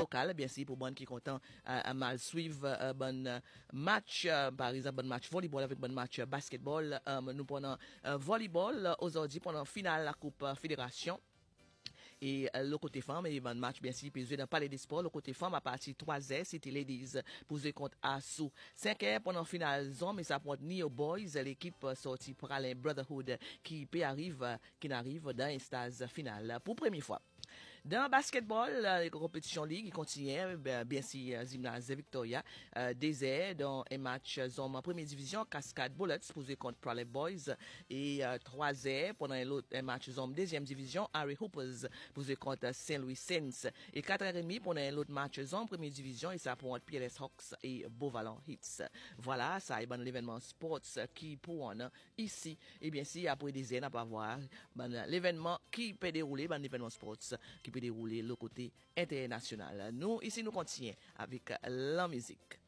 local, bien sûr, pour bon qui content à mal suivre bon match, par exemple, bon match volleyball avec bon match basketball. Nous prenons volleyball aujourd'hui pendant finale la Coupe Fédération. Et le côté femme, il y a un match bien sûr, puis dans le palais des sports, le côté femme à partir de 3h, c'était Ladies pour jouer contre Assou. 5h pendant finale hommes, et ça prend Neo Boys, l'équipe sortie pour aller Brotherhood qui n'arrive dans une stage finale pour première fois. Dans le basketball, la compétition ligue continue, bien sûr, Gymnase Victoria, désert dans un match zone en première division, Cascade Bullets posé contre Prale Boys, et 3h pendant un match zone deuxième division, Harry Hoopers posé contre Saint Louis Saints, et 4h30 pendant un autre match zone première division, et ça pour PLS Hawks et Beauvalon Hits. Voilà, ça est l'événement sports qui pour ici, et bien sûr, après des années, on va voir l'événement qui peut dérouler, l'événement sports qui peut dérouler le côté international. Nous, ici, nous continuons avec la musique.